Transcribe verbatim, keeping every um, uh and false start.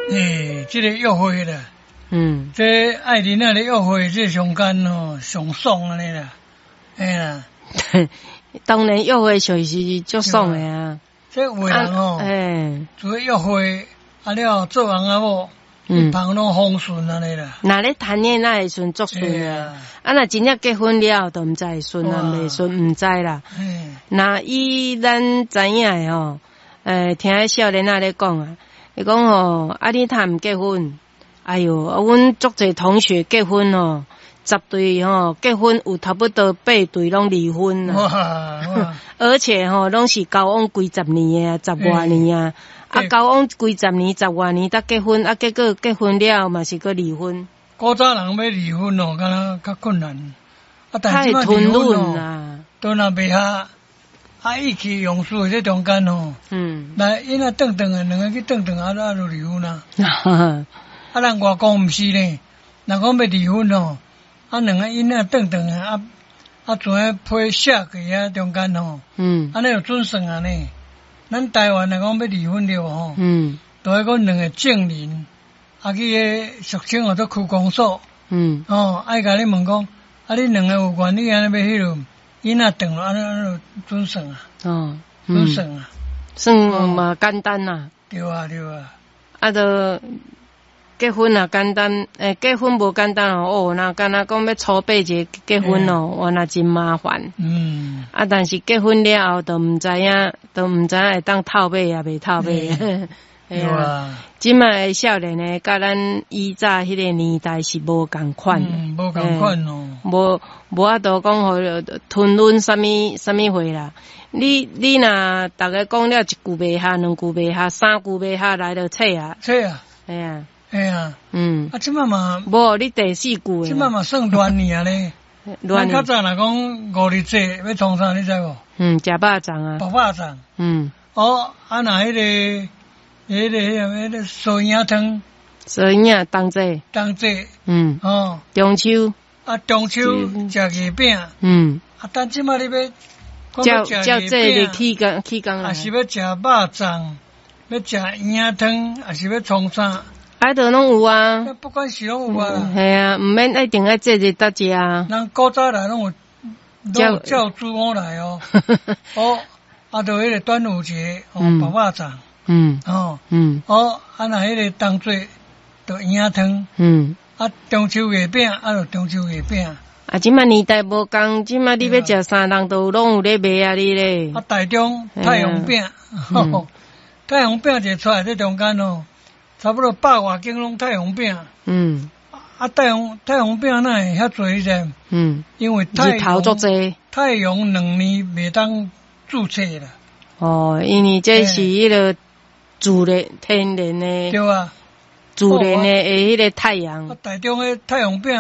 诶，这个约会啦， 嗯， 这爱人啊咧约会这上间哦，上爽安尼啦，嘿啦。 当然约会就是足爽的啊。 这有的人哦， 诶， 除了约会，啊了做人啊某，一旁拢风顺安尼啦。 若咧谈恋爱的时阵足顺啊，啊若真正结婚了，都毋知会顺啊，袂顺毋知啦。那以咱知影的吼，诶，听迄少年仔咧讲啊，伊讲吼，啊你谈毋结婚，哎哟，啊阮足侪同学结婚哦。十对吼结婚有差不多八对拢离婚啦，而且吼拢是交往几十年的啊，十外年啊，啊交往几十年、十外年才结婚，啊结果结婚了嘛是个离婚。 古早人要离婚哦，敢若较困难，啊但是吞论啦， 都若袂下，啊意气用事这中间哦，嗯，来因啊转转啊，两个去转转啊，啊就离婚啦。啊咱外公毋是呢，若讲要离婚哦。啊，两个因啊，转转啊，啊啊，从迄批写过啊，中间吼，嗯，安尼有准算啊呢。咱台湾来讲要离婚了吼，嗯，都迄讲两个证人，啊去迄俗称叫做区公所，嗯，哦，爱甲你问讲，啊你两个有愿意安尼要迄落，因啊转落安尼安尼准算啊，哦，准算啊， 算嘛简单呐， 对啊对啊， 啊都。结婚啊简单，诶，结婚无简单哦，哦，那敢若讲要筹备一个结婚哦，哇，那真麻烦。嗯。啊，但是结婚了后，都毋知影，都毋知影会当套尾也袂套尾。 对啊。 即卖少年诶，甲咱以早迄个年代是无共款。 嗯，无共款哦。 无无法度讲互吞论啥物啥物货啦。你你若逐个讲了一句袂下，两句袂下，三句袂下来就切啊。 切啊。 哎呀。 哎呀，嗯，啊，即摆嘛， 无你第四句即摆嘛算乱年咧。咱较早若讲五日节要创啥，你知无？ 嗯，食肉粽啊。 白肉粽。嗯。哦，啊，若迄个、迄个、迄个寿影汤。 寿影当节。 当节。 嗯。哦。中秋。 啊，中秋食月饼。嗯。啊，但即摆你要， 照照这日起工起工啊。啊是要食肉粽。要食影汤，还是要创啥？ 啊，都拢有啊。 不管是拢有啊。 系啊，毋免一定爱节日搭食啊。 人古早来拢有，拢有照主我来哦。哦，啊，就迄个端午节，哦，白肉粽。嗯。哦。嗯。哦，啊，那迄个当做，就影汤。嗯。啊，中秋月饼，啊，就中秋月饼。 啊，即摆年代无共，即摆你要食啥，人都拢有咧卖啊，你咧。 啊，台中太阳饼。太阳饼一出来，这中间哦，差不多百外斤拢太阳饼。嗯。啊，太阳太阳饼哪会遐济啫？嗯。因为太阳太阳两年袂当注册啦。 哦，因为这是迄个自然天然的。 对啊。 自然的诶，迄个太阳。 啊，台中的太阳饼。